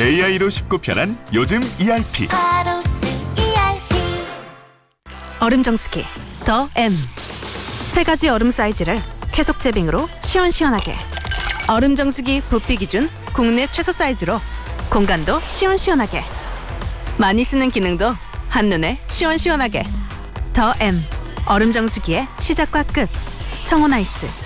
AI로 쉽고 편한 요즘 ERP. 얼음 정수기 더 M. 세 가지 얼음 사이즈를 쾌속 제빙으로 시원시원하게. 얼음 정수기 부피 기준 국내 최소 사이즈로 공간도 시원시원하게. 많이 쓰는 기능도 한눈에 시원시원하게. 더 M. 얼음 정수기의 시작과 끝. 청혼아이스.